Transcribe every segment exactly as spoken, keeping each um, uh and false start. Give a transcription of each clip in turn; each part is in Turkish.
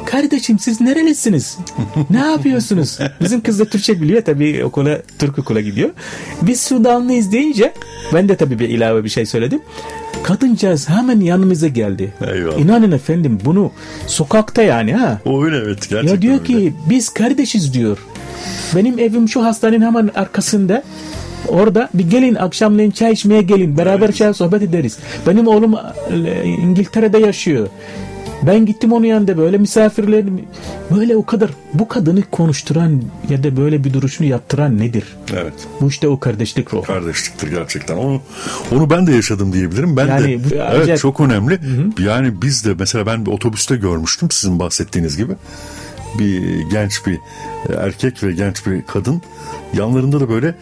kardeşim siz nerelisiniz? Ne yapıyorsunuz? Bizim kız da Türkçe biliyor tabii, okula, Türk okula gidiyor. Biz Sudanlıyız deyince ben de tabii bir ilave bir şey söyledim. Kadıncağız hemen yanımıza geldi. Eyvallah. İnanın efendim, bunu sokakta yani ha. O öyle, evet, gerçekten. Ya diyor öyle. ki biz kardeşiz diyor. Benim evim şu hastanenin hemen arkasında. Orada bir gelin, akşamleyin çay içmeye gelin. Beraber evet. çay sohbet ederiz. Benim oğlum İngiltere'de yaşıyor. Ben gittim onun yanında, böyle misafirlerim, böyle o kadar. Bu kadını konuşturan ya da böyle bir duruşunu yaptıran nedir? Evet. Bu işte o kardeşlik ruhu. Kardeşliktir gerçekten. Onu onu ben de yaşadım diyebilirim. Ben yani de. Bu, evet, acayip. Çok önemli. Hı-hı. Yani biz de mesela, ben bir otobüste görmüştüm sizin bahsettiğiniz gibi. Bir genç bir erkek ve genç bir kadın. Yanlarında da böyle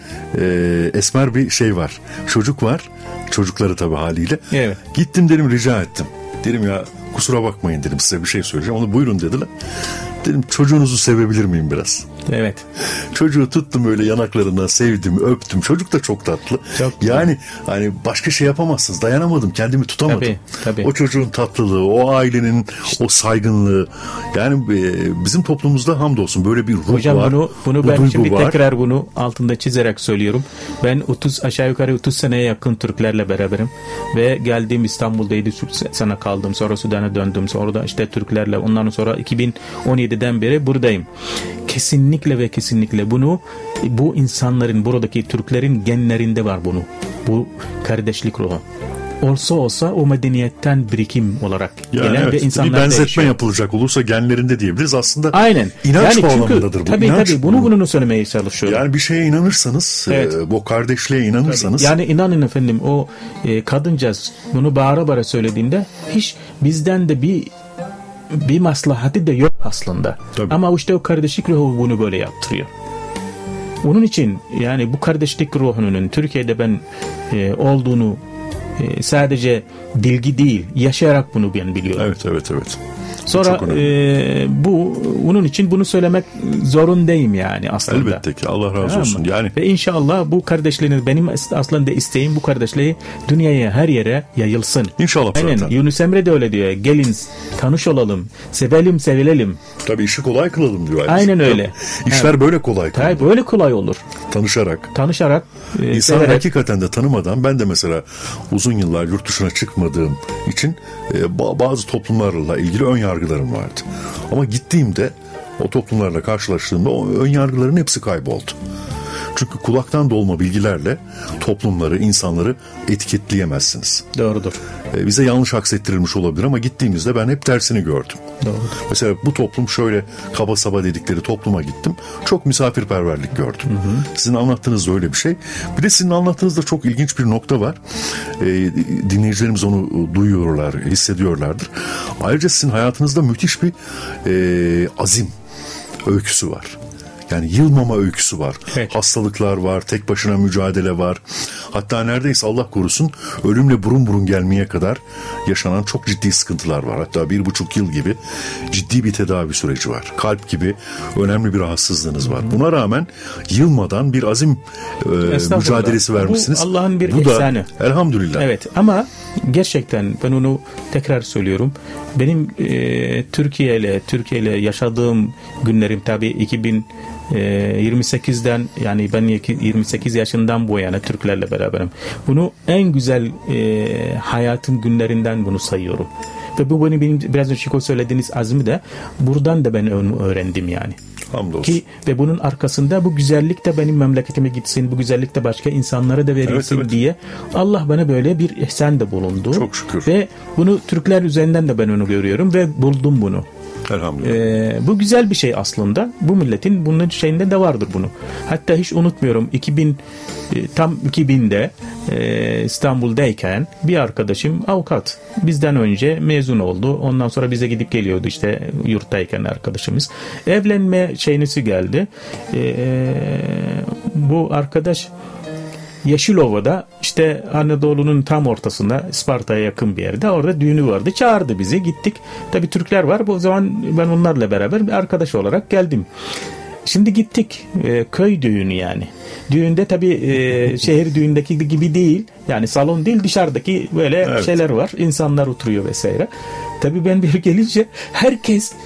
e, esmer bir şey var. Çocuk var. Çocukları tabii haliyle. Evet. Gittim dedim, rica ettim. Dedim ya kusura bakmayın dedim, size bir şey söyleyeceğim. Onu buyurun dediler. Dedim çocuğunuzu sevebilir miyim biraz? Evet. Çocuğu tuttum öyle yanaklarından, sevdim, öptüm. Çocuk da çok tatlı. Çok yani hani başka şey yapamazsınız. Dayanamadım, kendimi tutamadım. Tabii, tabii. O çocuğun tatlılığı, o ailenin işte o saygınlığı. Yani e, bizim toplumumuzda hamdolsun böyle bir ruh hocam, var. Hocam bunu, bunu ben şimdi var. tekrar bunu altında çizerek söylüyorum. Ben otuz aşağı yukarı otuz seneye yakın Türklerle beraberim. Ve geldiğim İstanbul'da yedi sene kaldım. Sonra Sudan'a döndüm. Sonra da işte Türklerle, ondan sonra iki bin on yediden beri buradayım. Kesinlikle ve kesinlikle bunu, bu insanların, buradaki Türklerin genlerinde var bunu. Bu kardeşlik ruhu. Olsa olsa o medeniyetten birikim olarak yani gelen evet, ve insanlar bir benzetme değişiyor. Yapılacak olursa genlerinde diyebiliriz. Aslında aynen. İnanç yani bağlamındadır bu. Tabii İnanç tabii bunu bunu söylemeye çalışıyorum. Yani bir şeye inanırsanız, evet. e, bu kardeşliğe inanırsanız. Tabii. Yani inanın efendim, o e, kadıncağız bunu bağıra bağıra söylediğinde hiç bizden de bir bir maslahatı da yok aslında. Tabii. Ama işte o kardeşlik ruhu bunu böyle yaptırıyor. Onun için yani bu kardeşlik ruhunun Türkiye'de ben e, olduğunu e, sadece bilgi değil, yaşayarak bunu ben biliyorum. Evet, evet, evet. Sonra e, bu onun için bunu söylemek zorundayım yani aslında. Elbette ki, Allah razı tamam olsun. Yani ve inşallah bu kardeşliğini, benim aslında isteğim bu kardeşliği dünyaya, her yere yayılsın. İnşallah. Aynen. Zaten. Yunus Emre de öyle diyor. Gelin tanış olalım, sevelim, sevilelim. Tabii işi kolay kılalım diyor. Aynen öyle. İşler yani, böyle kolay kılalım. Tabii böyle kolay olur. Tanışarak. Tanışarak. E, İnsan severek. Hakikaten de tanımadan, ben de mesela uzun yıllar yurt dışına çıkmadığım için e, bazı toplumlarla ilgili ön yargılarım vardı. Ama gittiğimde o toplumlarla karşılaştığımda o ön yargıların hepsi kayboldu. Çünkü kulaktan dolma bilgilerle toplumları, insanları etiketleyemezsiniz. Doğrudur. Ee, bize yanlış aksettirilmiş olabilir ama gittiğimizde ben hep tersini gördüm. Doğrudur. Mesela bu toplum şöyle, kaba saba dedikleri topluma gittim. Çok misafirperverlik gördüm. Hı hı. Sizin anlattığınız da öyle bir şey. Bir de sizin anlattığınızda çok ilginç bir nokta var. Ee, dinleyicilerimiz onu duyuyorlar, hissediyorlardır. Ayrıca sizin hayatınızda müthiş bir e, azim öyküsü var. Yani yılmama öyküsü var. Evet. Hastalıklar var, tek başına mücadele var. Hatta neredeyse Allah korusun ölümle burun burun gelmeye kadar yaşanan çok ciddi sıkıntılar var. Hatta bir buçuk yıl gibi ciddi bir tedavi süreci var. Kalp gibi önemli bir rahatsızlığınız var. Buna rağmen yılmadan bir azim e, mücadelesi vermişsiniz. Bu Allah'ın bir Bu ihsanı. Da, elhamdülillah. Evet, ama gerçekten ben onu tekrar söylüyorum. Benim e, Türkiye ile Türkiye ile yaşadığım günlerim tabii iki bin yirmi sekizden, yani ben yirmi sekiz yaşından bu yana Türklerle beraberim. Bunu en güzel e, hayatın günlerinden bunu sayıyorum. Ve bu benim, benim biraz önce Şiko söylediğiniz azmi de buradan da ben onu öğrendim yani. Hamdolsun. Ki ve bunun arkasında bu güzellik de benim memleketime gitsin, bu güzellik de başka insanlara da verilsin, evet, evet. diye Allah bana böyle bir ihsan da bulundu. Çok şükür. Ve bunu Türkler üzerinden de ben onu görüyorum ve buldum bunu. Elhamdülillah. Ee, bu güzel bir şey aslında. Bu milletin bunun şeyinde de vardır bunu. Hatta hiç unutmuyorum, iki bin tam iki binde e, İstanbul'dayken bir arkadaşım avukat. Bizden önce mezun oldu. Ondan sonra bize gidip geliyordu işte yurttayken arkadaşımız. Evlenme şeynisi geldi. Ee, bu arkadaş Yeşilova'da, işte Anadolu'nun tam ortasında, Isparta'ya yakın bir yerde, orada düğünü vardı. Çağırdı bizi, gittik. Tabii Türkler var. Bu zaman ben onlarla beraber bir arkadaş olarak geldim. Şimdi gittik. E, köy düğünü yani. Düğünde tabii e, şehir düğündeki gibi değil. Yani salon değil, dışarıdaki böyle evet. şeyler var. İnsanlar oturuyor vesaire. Tabii ben bir gelince herkes